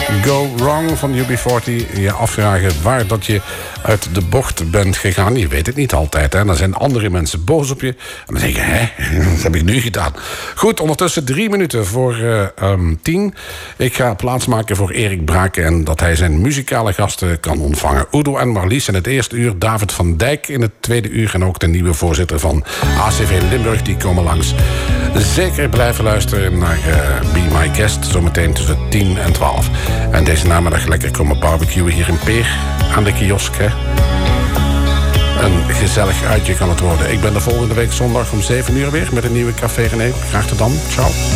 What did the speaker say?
Go Wrong van UB40. Je afvragen waar dat je uit de bocht bent gegaan. Je weet het niet altijd. Hè? Dan zijn andere mensen boos op je. En dan zeg je, hè, wat heb ik nu gedaan? Goed, ondertussen 3 minuten voor 10. Ik ga plaatsmaken voor Erik Braken en dat hij zijn muzikale gasten kan ontvangen. Udo en Marlies in het eerste uur. David van Dijk in het tweede uur. En ook de nieuwe voorzitter van ACV Limburg. Die komen langs. Zeker blijven luisteren naar Be My Guest. Zometeen tussen 10 en 12. En deze namiddag lekker komen barbecuen hier in Peer. Aan de kiosk, hè. Een gezellig uitje kan het worden. Ik ben de volgende week zondag om 7 uur weer met een nieuwe Café René. Graag tot dan. Ciao.